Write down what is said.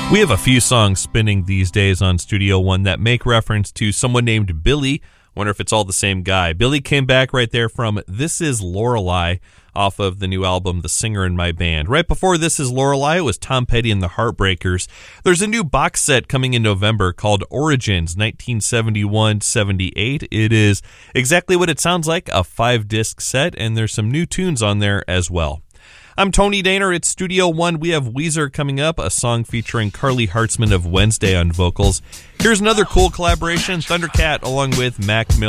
We have a few songs spinning these days on Studio One that make reference to someone named Billy. Wonder if it's all the same guy. Billy came back right there from This Is Lorelei off of the new album, The Singer in My Band. Right before This Is Lorelei, it was Tom Petty and the Heartbreakers. There's a new box set coming in November called Origins 1971-78. It is exactly what it sounds like, a 5-disc set, and there's some new tunes on there as well. I'm Tony Daner. It's Studio One. We have Weezer coming up, a song featuring Carly Hartzman of Wednesday on vocals. Here's another cool collaboration, Thundercat along with Mac Miller.